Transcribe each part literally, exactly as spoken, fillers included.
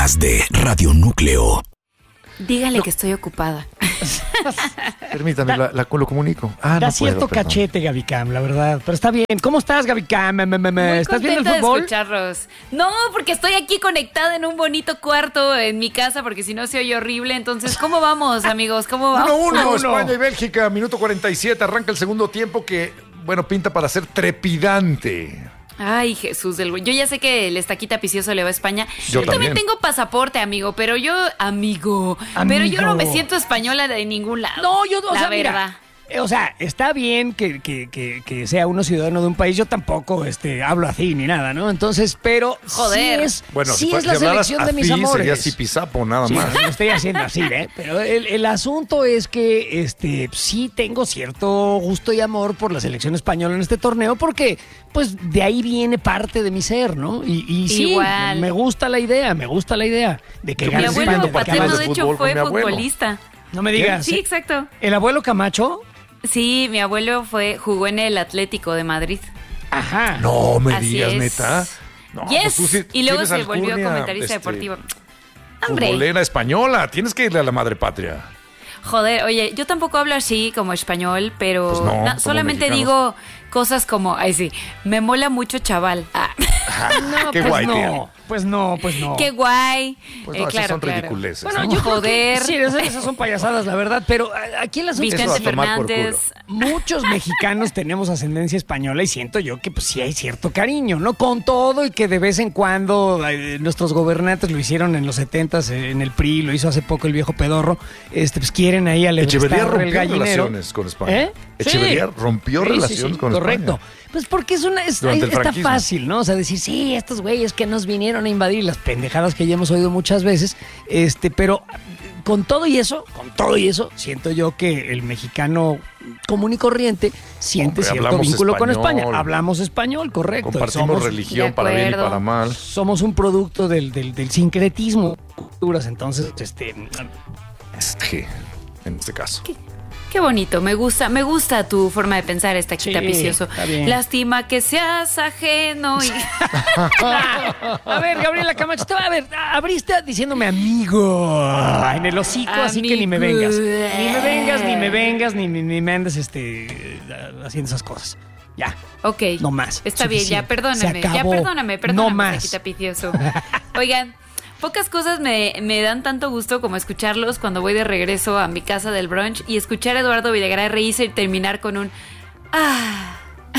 De Radio Núcleo. Dígale no. que estoy ocupada. Permítame, la, la, lo comunico. Ah, da no cierto puedo, cachete, Gaby Cam, la verdad. Pero está bien. ¿Cómo estás, Gaby Cam? Me, me, me. ¿Estás viendo el fútbol? De escucharlos. No, porque estoy aquí conectada en un bonito cuarto en mi casa, porque si no se oye horrible. Entonces, ¿cómo vamos, amigos? ¿Cómo vamos? uno uno, España y Bélgica, minuto cuarenta y siete. Arranca el segundo tiempo que, bueno, pinta para ser trepidante. Ay, Jesús del güey. Yo ya sé que el estaquita vicioso le va a España. Yo, yo también. también tengo pasaporte, amigo, pero yo, amigo, amigo, pero yo no me siento española de ningún lado. No, yo, o la sea, verdad. Mira, o sea, está bien que, que, que, que sea uno ciudadano de un país. Yo tampoco este, hablo así ni nada, ¿no? Entonces, pero joder. sí es, bueno, sí si, es la si selección de mis amores. Sería zipizapo nada sí, más. Lo estoy haciendo así, ¿eh? Pero el, el asunto es que este, sí tengo cierto gusto y amor por la selección española en este torneo porque, pues, de ahí viene parte de mi ser, ¿no? Y, y sí, igual. me gusta la idea, me gusta la idea de que mi gane abuelo España, paterno, de hecho, fútbol fue con mi abuelo. futbolista. No me digas. Sí, exacto. ¿El abuelo Camacho? Sí, mi abuelo fue jugó en el Atlético de Madrid. Ajá. No me Así digas, es. neta. No, yes. pues tú sí y luego tienes se volvió alcurnia, comentarista este, deportivo. Hombre. Futbolera española. Tienes que irle a la madre patria. Joder, oye, yo tampoco hablo así como español, pero Pues no, na, solamente digo cosas como, ay sí, me mola mucho chaval. Ah. No, Qué pues guay, no, tío. pues no, pues no. Qué guay. Pues Eh, no, esas claro, son claro. ridiculeces. Bueno, ¿no? yo creo Joder. que sí, esas, esas son payasadas, la verdad, pero a- aquí el asunto es Vicente Eso a tomar por Fernández. muchos mexicanos tenemos ascendencia española y siento yo que pues sí hay cierto cariño, ¿no? Con todo y que de vez en cuando eh, nuestros gobernantes lo hicieron en los setentas eh, en el P R I, lo hizo hace poco el viejo pedorro, este pues quieren ahí al Echeverría el rompió gallinero. relaciones con España. ¿Eh? Echeverría Sí. rompió Sí, sí, relaciones sí, con correcto. España. Pues porque es una es, Durante el está franquismo. fácil, ¿no? O sea, decir, sí, estos güeyes que nos vinieron a invadir, las pendejadas que ya hemos oído muchas veces, este, pero con todo y eso, con todo y eso, siento yo que el mexicano común y corriente siente Hombre, cierto hablamos vínculo con español. España. Hablamos español, correcto. Compartimos Somos- religión de para bien y acuerdo. para mal. Somos un producto del, del, del sincretismo de culturas, entonces, este, Sí, en este caso. Qué bonito, me gusta, me gusta tu forma de pensar, esta Sí, vicioso. está bien. Lástima que seas ajeno. Y... a ver, Gabriela Camacho, te va a ver, abriste diciéndome amigo en el hocico, así que ni me Amigo. vengas. Ni me vengas, ni me vengas, ni, ni, ni me andes este, haciendo esas cosas. Ya. Ok. No más. Está bien, ya, Suficiente. perdóname. Se Ya, acabó. perdóname, perdóname. No más. Saquita Picioso. Oigan, pocas cosas me, me dan tanto gusto como escucharlos cuando voy de regreso a mi casa del brunch y escuchar a Eduardo Videgaray reírse y terminar con un ah.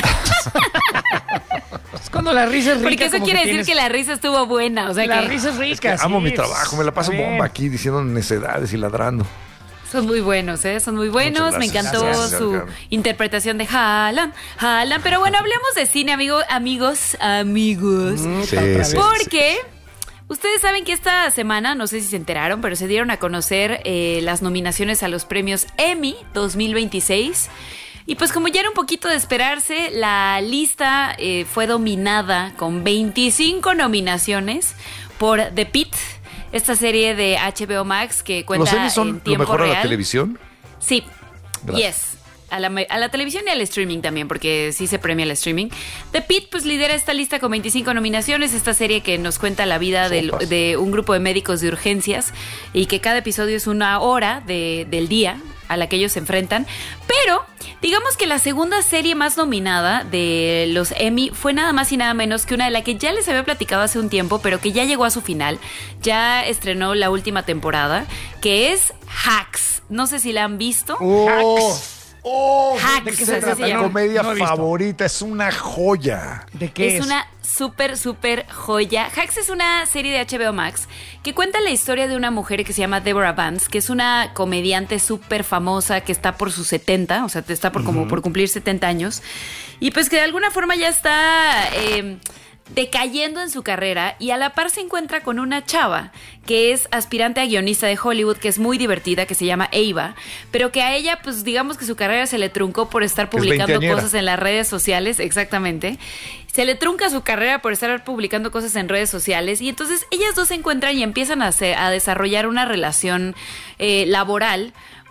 Es cuando la risa es rica. Porque eso como quiere que decir tienes- que la risa estuvo buena. O sea la que risa es rica. Es que sí, amo mi es- trabajo, me la paso está bien. bomba aquí diciendo necedades y ladrando. son muy buenos, ¿eh? Son muy buenos. Muchas Me gracias. encantó Gracias, su Edgar. interpretación de Haaland. Haaland. Pero bueno, hablemos de cine, amigo, amigos, amigos. Mm, Sí, otra vez. sí. Porque ustedes saben que esta semana, no sé si se enteraron, pero se dieron a conocer eh, las nominaciones a los premios Emmy dos mil veintiséis. Y pues como ya era un poquito de esperarse, la lista eh, fue dominada con veinticinco nominaciones por The Pitt, esta serie de H B O Max que cuenta ¿Los Emmys en son lo tiempo mejor a real. la televisión? Sí, Gracias. yes. A la, a la televisión y al streaming también, porque sí se premia el streaming. The Pitt pues lidera esta lista con veinticinco nominaciones, esta serie que nos cuenta la vida del- Sopas. de un grupo de médicos de urgencias y que cada episodio es una hora de- del día a la que ellos se enfrentan. Pero digamos que la segunda serie más nominada de los Emmy fue nada más y nada menos que una de la que ya les había platicado hace un tiempo, pero que ya llegó a su final, ya estrenó la última temporada, que es Hacks. No sé si la han visto. ¡Oh! ¡Oh! Hacks, ¿De qué así se trata? se Mi llama. comedia No he visto. favorita, es una joya. ¿De qué Es, es? una súper, súper joya. Hacks es una serie de H B O Max que cuenta la historia de una mujer que se llama Deborah Vance, que es una comediante súper famosa que está por sus setenta, o sea, está por como por cumplir setenta años. Y pues que de alguna forma ya está eh, decayendo en su carrera y a la par se encuentra con una chava que es aspirante a guionista de Hollywood, que es muy divertida, que se llama Ava, pero que a ella, pues digamos que su carrera se le truncó por estar Que es publicando veinteañera. cosas en las redes sociales, exactamente. Se le trunca su carrera por estar publicando cosas en redes sociales y entonces ellas dos se encuentran y empiezan a, hacer- a desarrollar una relación eh, laboral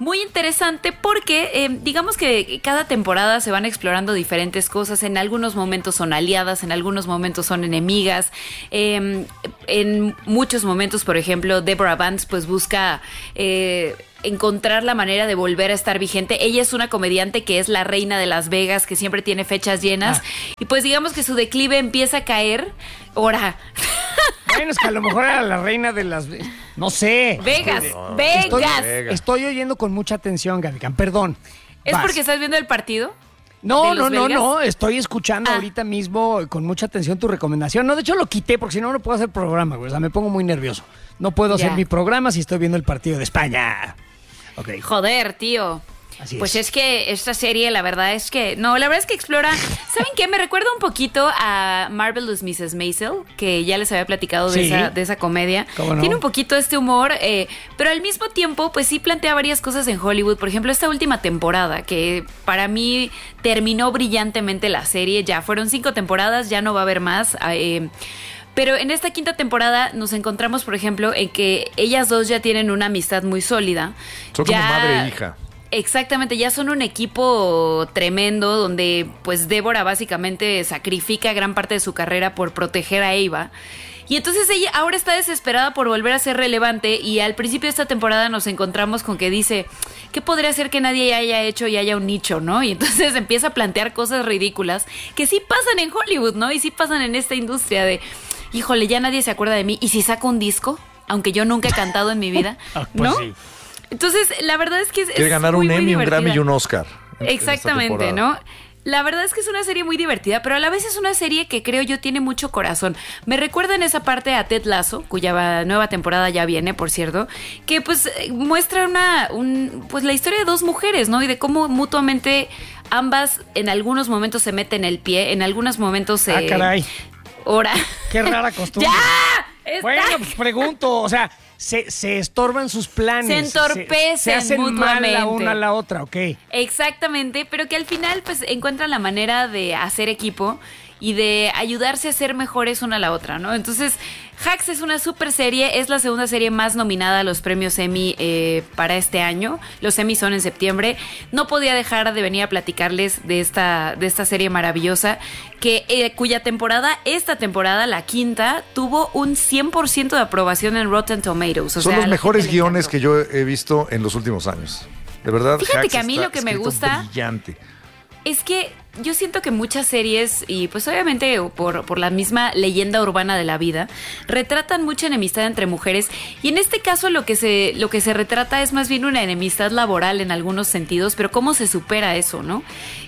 muy interesante porque eh, digamos que cada temporada se van explorando diferentes cosas. En algunos momentos son aliadas, en algunos momentos son enemigas. Eh, en muchos momentos, por ejemplo, Deborah Vance pues busca... Eh, encontrar la manera de volver a estar vigente. Ella es una comediante que es la reina de Las Vegas, que siempre tiene fechas llenas, ah. y pues digamos que su declive empieza a caer. Ahora. Bueno, es que a lo mejor era la reina de las... No sé. Vegas, no. Vegas. Estoy, estoy oyendo con mucha atención, Gavican, perdón. ¿Es Vas. porque estás viendo el partido? No, no, no, no, estoy escuchando ah. ahorita mismo con mucha atención tu recomendación. No, de hecho lo quité porque si no, no puedo hacer programa, güey. O sea, me pongo muy nervioso. No puedo ya. hacer mi programa si estoy viendo el partido de España. Okay. Joder, tío. Así pues es. es que esta serie, la verdad es que... No, la verdad es que explora... ¿Saben qué? Me recuerda un poquito a Marvelous missus Maisel, que ya les había platicado de, sí. esa, de esa comedia. ¿Cómo no? Tiene un poquito este humor, eh, pero al mismo tiempo, pues sí plantea varias cosas en Hollywood. Por ejemplo, esta última temporada, que para mí terminó brillantemente la serie. Ya fueron cinco temporadas, ya no va a haber más. Eh, Pero en esta quinta temporada nos encontramos, por ejemplo, en que ellas dos ya tienen una amistad muy sólida. Son ya, como madre e hija. Exactamente, ya son un equipo tremendo donde pues Débora básicamente sacrifica gran parte de su carrera por proteger a Ava. Y entonces ella ahora está desesperada por volver a ser relevante y al principio de esta temporada nos encontramos con que dice, ¿qué podría hacer que nadie haya hecho y haya un nicho, no? Y entonces empieza a plantear cosas ridículas que sí pasan en Hollywood, ¿no? Y sí pasan en esta industria de... Híjole, ya nadie se acuerda de mí. ¿Y si saco un disco? Aunque yo nunca he cantado en mi vida, ah, pues ¿no? Sí. Entonces, la verdad es que es, Quiere es ganar muy, un muy Emmy, un divertida. Grammy y un Oscar. Exactamente, ¿no? La verdad es que es una serie muy divertida, pero a la vez es una serie que creo yo tiene mucho corazón. Me recuerda en esa parte a Ted Lasso, cuya nueva temporada ya viene, por cierto, que pues muestra una, un, pues la historia de dos mujeres, ¿no? Y de cómo mutuamente ambas en algunos momentos se meten el pie, en algunos momentos se... Ah, caray. Ahora. Qué rara costumbre. ¡Ya! Está. Bueno, pues pregunto, o sea, se, se estorban sus planes. Se entorpecen Se, se hacen mutuamente. mal la una a la otra, ok. Exactamente, pero que al final pues encuentran la manera de hacer equipo y de ayudarse a ser mejores una a la otra, ¿no? Entonces, Hacks es una super serie, es la segunda serie más nominada a los premios Emmy eh, para este año. Los Emmy son en septiembre. No podía dejar de venir a platicarles de esta, de esta serie maravillosa, que eh, cuya temporada, esta temporada, la quinta, tuvo un cien por ciento de aprobación en Rotten Tomatoes. O Son sea, los a la mejores gente le guiones encantó. que yo he visto en los últimos años. De verdad, Fíjate Hacks que a mí está lo que me escrito gusta- brillante. Es que yo siento que muchas series, y pues obviamente por, por la misma leyenda urbana de la vida, retratan mucha enemistad entre mujeres. Y en este caso lo que se, lo que se retrata es más bien una enemistad laboral en algunos sentidos, pero cómo se supera eso, ¿no?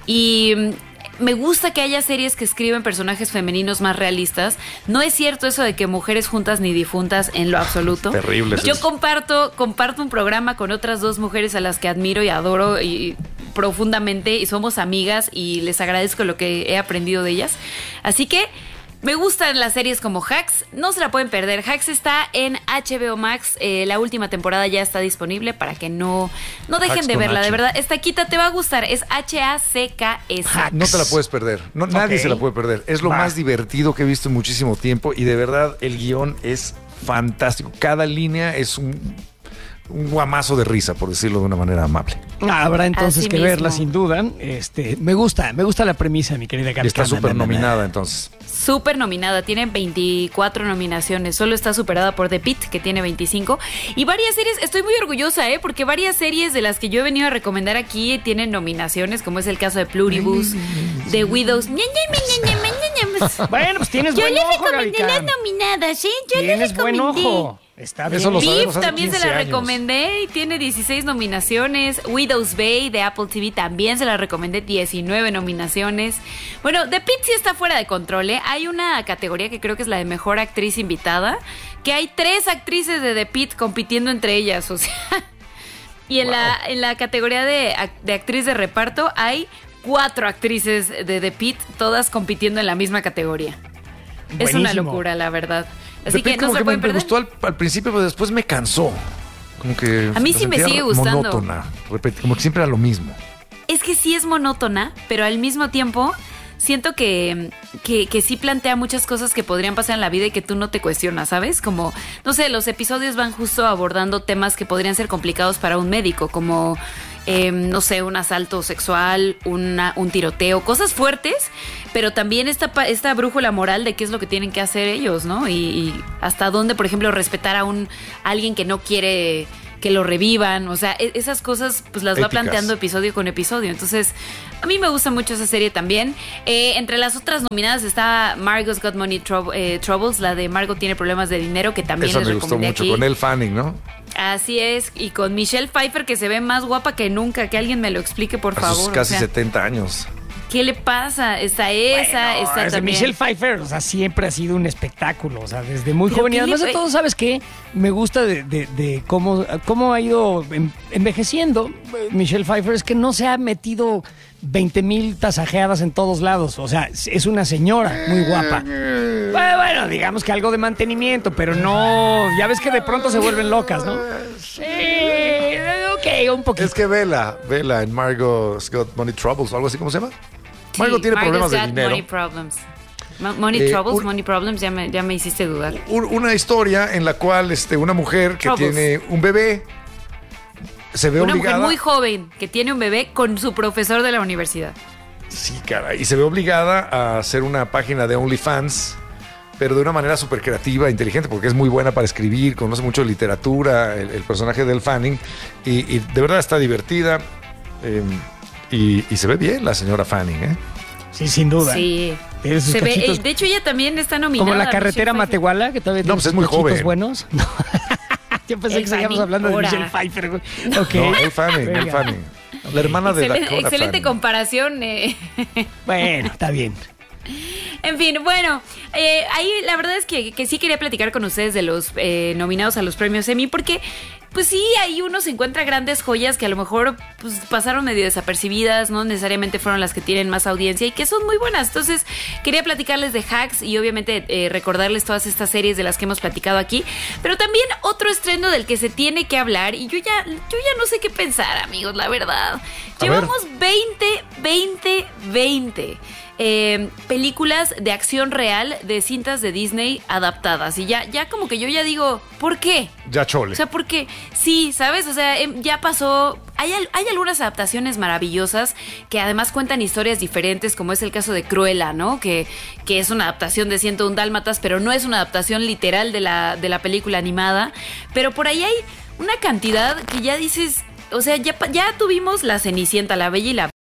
Y mm, me gusta que haya series que escriben personajes femeninos más realistas. No es cierto eso de que mujeres juntas ni difuntas en lo absoluto. Terrible es Yo eso. comparto, comparto un programa con otras dos mujeres a las que admiro y adoro y profundamente, y somos amigas y les agradezco lo que he aprendido de ellas. Así que me gustan las series como Hacks, no se la pueden perder. Hacks está en H B O Max, eh, la última temporada ya está disponible para que no, no dejen Hacks de con verla, H. de verdad. Esta quita te va a gustar, es H A C K S. No te la puedes perder. No, Nadie Ok. se la puede perder. Es lo Va. más divertido que he visto en muchísimo tiempo y de verdad el guión es fantástico. Cada línea es un, un guamazo de risa, por decirlo de una manera amable. Habrá entonces Así que mismo. verla sin duda. Este, me gusta, me gusta la premisa, mi querida Gaby. Y está súper nominada entonces. Súper nominada, tiene veinticuatro nominaciones, solo está superada por The Pitt, que tiene veinticinco, y varias series, estoy muy orgullosa, ¿eh? Porque varias series de las que yo he venido a recomendar aquí tienen nominaciones, como es el caso de Pluribus, The Widows. Ña, ña, ña, ña, ña, ña, ña. Bueno, pues tienes Yo buen les ojo, recomendé Gaby. las nominadas, ¿eh? Yo les Tienes buen recomendé. ojo. Está bien. Eso lo sabemos. Beef hace también se quince la años. recomendé y tiene dieciséis nominaciones. Widow's Bay de Apple T V también se la recomendé, diecinueve nominaciones. Bueno, The Pitt sí está fuera de control, ¿eh? Hay una categoría que creo que es la de mejor actriz invitada, que hay tres actrices de The Pitt compitiendo entre ellas, o sea. Y en, Wow. la, en la categoría de, ac- de actriz de reparto hay cuatro actrices de The Pitt, todas compitiendo en la misma categoría. Es una Buenísimo. locura, la verdad. Así The que Pitt no como se que pueden me, me perder. gustó al, al principio, pero después me cansó. Como que A mí la sí me sentía sigue gustando. monótona, repet- como que siempre era lo mismo. Es que sí es monótona, pero al mismo tiempo siento que, que, que sí plantea muchas cosas que podrían pasar en la vida y que tú no te cuestionas, ¿sabes? Como, no sé, los episodios van justo abordando temas que podrían ser complicados para un médico, como, eh, no sé, un asalto sexual, una, un tiroteo, cosas fuertes, pero también esta, esta brújula moral de qué es lo que tienen que hacer ellos, ¿no? Y, y hasta dónde, por ejemplo, respetar a un a alguien que no quiere que lo revivan, o sea, esas cosas pues las va Éticas. planteando episodio con episodio. Entonces, a mí me gusta mucho esa serie también. Eh, entre las otras nominadas está Margot's Got Money Trou- eh, Troubles, la de Margot tiene problemas de dinero, que también Esa les me gustó recomendé mucho, aquí. con Elle Fanning, ¿no? Así es, y con Michelle Pfeiffer, que se ve más guapa que nunca, que alguien me lo explique, por A favor. sus o casi sea, setenta años. ¿qué le pasa? Está esa, Bueno, está desde también. Michelle Pfeiffer, o sea, siempre ha sido un espectáculo, o sea, desde muy Pero joven. Y ¿qué le además de fue? todo, ¿sabes qué? Me gusta de, de- de cómo, cómo ha ido en- envejeciendo eh, Michelle Pfeiffer, es que no se ha metido veinte mil tasajeadas en todos lados, o sea, es- es una señora muy guapa. Bueno, bueno, digamos que algo de mantenimiento, pero no, ya ves que de pronto se vuelven locas, ¿no? Sí, ok, un poquito. Es que vela, vela en Margot's Got Money Troubles o algo así, ¿cómo se llama? Margot tiene Margot's problemas de got dinero. Money problems. Mo- Money Eh, troubles, un- money problems, ya me, ya me hiciste dudar. Un- Una historia en la cual este, una mujer que Troubles. tiene un bebé se ve Una obligada. mujer muy joven que tiene un bebé con su profesor de la universidad. Sí, cara, y se ve obligada a hacer una página de OnlyFans, pero de una manera súper creativa, inteligente, porque es muy buena para escribir, conoce mucho de literatura, el, el personaje de Elle Fanning, y, y de verdad está divertida, eh, y, y se ve bien la señora Fanning, ¿eh? Sí, sin duda. Sí. Tiene sus Se ve, cachitos- eh, de hecho, ella también está nominada. Como la Michelle carretera Pfeiffer. Matehuala, que todavía No, tiene pues sus es muy cachitos joven. buenos. No. Yo pensé El que seguíamos Fanning, hablando de ahora. Michelle Pfeiffer. güey. Ok. No, Elle Fanning, Venga. Elle Fanning. La hermana de Excelente, Dakota excelente Fanning. comparación. eh. Bueno, está bien. En fin, bueno, eh, ahí la verdad es que, que sí quería platicar con ustedes de los eh, nominados a los premios Emmy, porque pues sí, ahí uno se encuentra grandes joyas que a lo mejor pues, pasaron medio desapercibidas, no necesariamente fueron las que tienen más audiencia y que son muy buenas. Entonces, quería platicarles de Hacks y obviamente eh, recordarles todas estas series de las que hemos platicado aquí, pero también otro estreno del que se tiene que hablar y yo ya, yo ya no sé qué pensar, amigos, la verdad. A Llevamos veinte, veinte, veinte. Eh, películas de acción real de cintas de Disney adaptadas y ya, ya como que yo ya digo, ¿por qué? Ya chole. O sea, porque sí, ¿sabes? O sea, em, ya pasó. Hay, al- hay algunas adaptaciones maravillosas que además cuentan historias diferentes, como es el caso de Cruella, ¿no? Que, que es una adaptación de ciento uno Dálmatas, pero no es una adaptación literal de la, de la película animada. Pero por ahí hay una cantidad que ya dices, o sea, ya, pa- ya tuvimos La Cenicienta, La Bella y la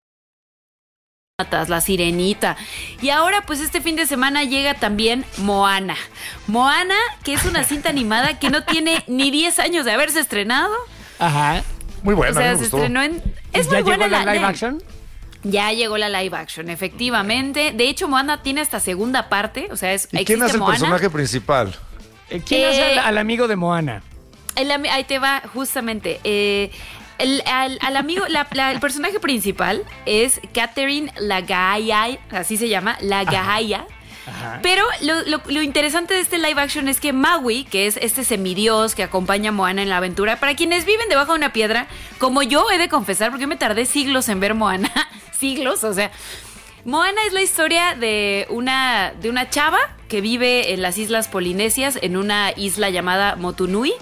La Sirenita. Y ahora, pues este fin de semana llega también Moana. Moana, que es una cinta animada que no tiene ni diez años de haberse estrenado. Ajá. Muy buena, o sea, me se gustó. estrenó en... Es ¿Ya muy llegó buena la live la- action? Ya llegó la live action, efectivamente. De hecho, Moana tiene hasta segunda parte. O sea, es, ¿Y quién existe hace el Moana. personaje principal? Eh, ¿Quién Eh, hace al, al amigo de Moana? El ami- ahí te va, justamente. Eh, el, al, al amigo, la- la- el personaje principal es Catherine Lagaya, así se llama, Lagaya. Ajá. Pero lo, lo- lo interesante de este live action es que Maui, que es este semidios que acompaña a Moana en la aventura, para quienes viven debajo de una piedra, como yo he de confesar, porque yo me tardé siglos en ver Moana, siglos, o sea, Moana es la historia de una, de una chava que vive en las islas polinesias, en una isla llamada Motunui,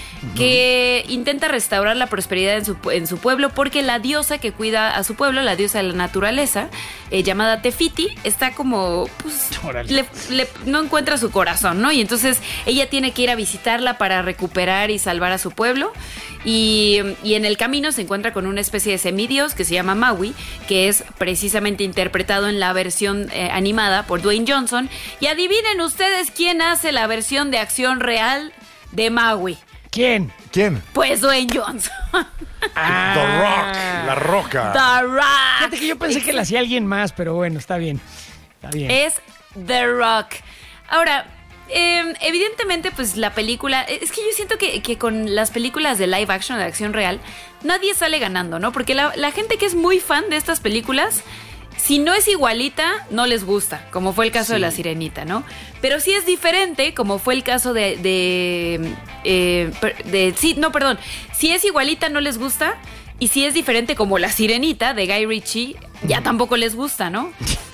que intenta restaurar la prosperidad en su, en su pueblo porque la diosa que cuida a su pueblo, la diosa de la naturaleza, eh, llamada Tefiti, está como, pues, Órale. le- le- no encuentra su corazón, ¿no? Y entonces ella tiene que ir a visitarla para recuperar y salvar a su pueblo. Y, y en el camino se encuentra con una especie de semidios que se llama Maui, que es precisamente interpretado en la versión eh, animada por Dwayne Johnson. Y adivinen ustedes quién hace la versión de acción real de Maui. ¿Quién? ¿Quién? Pues Dwayne Johnson. Ah. The Rock, La Roca. The Rock. Fíjate que yo pensé que la hacía alguien más, pero bueno, está bien. Está bien. Es The Rock. Ahora, eh, evidentemente, pues la película... Es que yo siento que, que con las películas de live action, de acción real, nadie sale ganando, ¿no? Porque la, la gente que es muy fan de estas películas... Si no es igualita, no les gusta, como fue el caso Sí. de La Sirenita, ¿no? Pero si es diferente, como fue el caso de... de, eh, per- de sí, no, perdón. Si es igualita, no les gusta. Y si es diferente, como La Sirenita, de Guy Ritchie, ya tampoco les gusta, ¿no?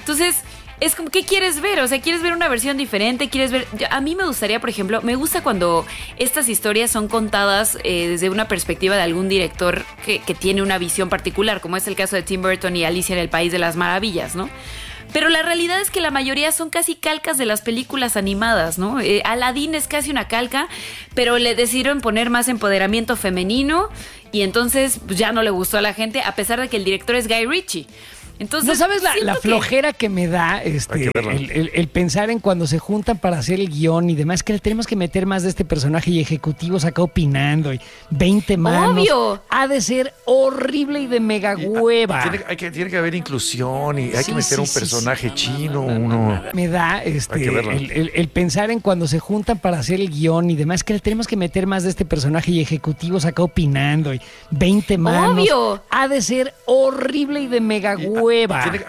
Entonces, es como, ¿qué quieres ver? O sea, ¿quieres ver una versión diferente? ¿Quieres ver? Yo- a mí me gustaría, por ejemplo, me gusta cuando estas historias son contadas eh, desde una perspectiva de algún director que, que tiene una visión particular, como es el caso de Tim Burton y Alicia en el País de las Maravillas, ¿no? Pero la realidad es que la mayoría son casi calcas de las películas animadas, ¿no? Eh, Aladdin es casi una calca, pero le decidieron poner más empoderamiento femenino y entonces pues, ya no le gustó a la gente, a pesar de que el director es Guy Ritchie. Entonces, ¿No sabes la, siento la que- flojera que me da Hay este, que verla. el, el- el pensar en cuando se juntan para hacer el guión y demás, que le tenemos que meter más de este personaje y ejecutivos acá opinando y veinte manos? Obvio. Ha de ser horrible y de mega Y, ah, hueva. Tiene, hay que, tiene que haber inclusión y hay Sí, que meter sí, un sí, personaje sí. chino, uno. Me da Hay este, que verla. el, el- el pensar en cuando se juntan para hacer el guión y demás, que le tenemos que meter más de este personaje y ejecutivos acá opinando y veinte manos. Obvio. Ha de ser horrible y de mega Y, ah, hueva. tiene-